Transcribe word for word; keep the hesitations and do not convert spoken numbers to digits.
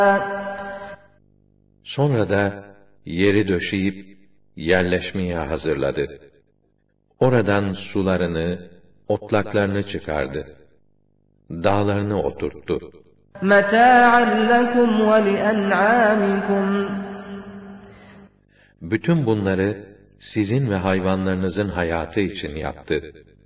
Sonra da yeri döşeyip yerleşmeye hazırladı. Oradan sularını, otlaklarını çıkardı. Dağlarını oturttu. مَتَاعًا لَكُمْ وَلِأَنْعَامِكُمْ. Bütün bunları sizin ve hayvanlarınızın hayatı için yaptı.